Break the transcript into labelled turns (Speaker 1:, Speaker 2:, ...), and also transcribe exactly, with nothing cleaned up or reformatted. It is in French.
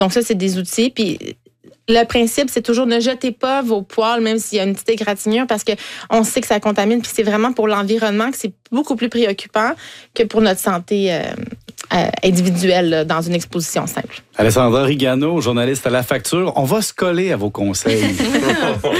Speaker 1: Donc ça, c'est des outils. Puis le principe, c'est toujours ne jetez pas vos poêles, même s'il y a une petite égratignure, parce qu'on sait que ça contamine. Puis c'est vraiment pour l'environnement que c'est beaucoup plus préoccupant que pour notre santé euh, euh, individuelle là, dans une exposition simple.
Speaker 2: Alessandra Rigano, journaliste à La Facture, on va se coller à vos conseils.